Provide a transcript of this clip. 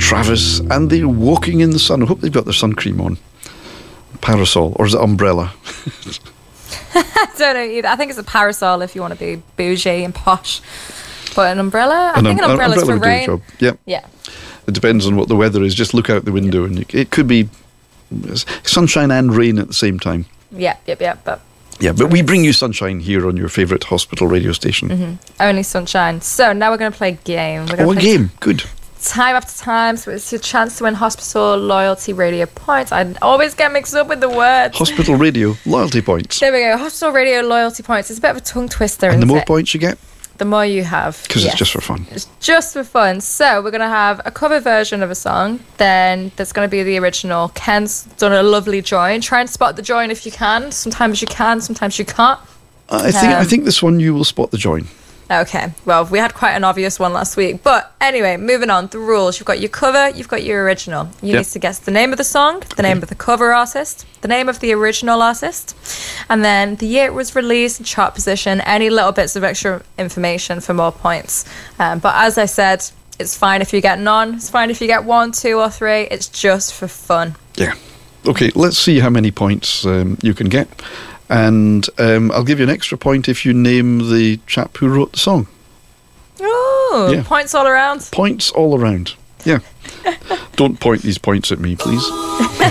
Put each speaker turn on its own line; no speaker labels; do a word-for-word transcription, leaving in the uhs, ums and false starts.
Travis, and they're walking in the sun. I hope they've got their sun cream on. Parasol, or is it umbrella?
I don't know either. I think it's a parasol if you want to be bougie and posh. But an umbrella? I
an
think
um,
an umbrella's
umbrella
for rain.
Job. Yep.
Yeah.
It depends on what the weather is. Just look out the window, and it could be sunshine and rain at the same time.
Yeah, yep, yep. But
yeah, but we bring you sunshine here on your favourite hospital radio station.
Mm-hmm. Only sunshine. So now we're going to play a game. We're
Oh, a
play
game. Good.
Time after time, so it's your chance to win hospital loyalty radio points. I always get mixed up with the words.
Hospital radio loyalty points.
There we go. Hospital radio loyalty points. It's a bit of a tongue twister.
And the more
it?
points you get,
the more you have.
Because
yes.
it's just for fun.
It's just for fun. So we're going to have a cover version of a song. Then there's going to be the original. Ken's done a lovely join. Try and spot the join if you can. Sometimes you can, sometimes you can't.
I think um, I think this one you will spot the join.
Okay, well, we had quite an obvious one last week. But anyway, moving on. The rules. You've got your cover, you've got your original. You
yep.
need to guess the name of the song, the
okay.
name of the cover artist, the name of the original artist, and then the year it was released, chart position, any little bits of extra information for more points. Um, but as I said, it's fine if you get none. It's fine if you get one, two, or three. It's just for fun.
Yeah. Okay, let's see how many points um, you can get. And um, I'll give you an extra point if you name the chap who wrote the song.
Oh, yeah. Points all around.
Points all around. Yeah. Don't point these points at me, please.